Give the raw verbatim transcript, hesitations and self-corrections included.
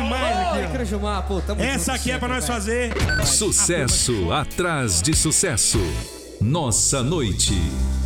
demais aqui. Ô, Gilmar, pô, tamo Essa aqui é pra nós fazer. Sucesso atrás de sucesso. Nossa noite.